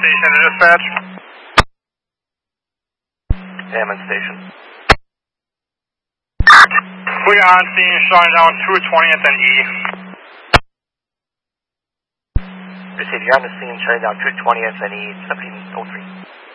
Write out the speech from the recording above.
Station to dispatch. Hammond Station. We are on scene, shutting down 220th and E. Receive, you're on the scene, shutting down 220th and E, 1703.